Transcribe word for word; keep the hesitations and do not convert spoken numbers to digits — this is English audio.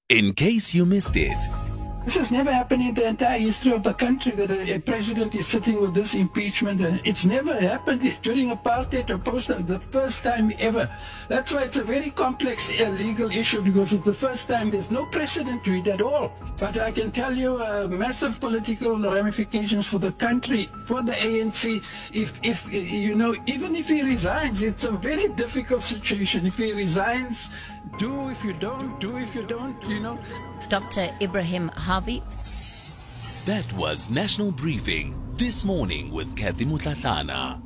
In case you missed it. This has never happened in the entire history of the country, that a, a president is sitting with this impeachment. And it's never happened during apartheid or post, the first time ever. That's why it's a very complex uh, legal issue, because it's the first time. There's no precedent to it at all. But I can tell you uh, massive political ramifications for the country, for the A N C. If, if you know, even if he resigns, it's a very difficult situation. If he resigns, do if you don't, do if you don't, you know. Doctor Ibrahim Harvey. That was National Briefing This Morning with Kathy Mutlatlana.